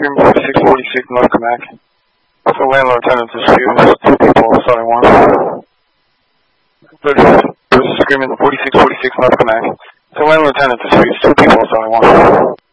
Screaming 4646 North Camac. So landlord tenant dispute. 2 people, sorry, 1. This is Screaming 4646 North Camac. So landlord tenant dispute. 2 people, sorry, 1.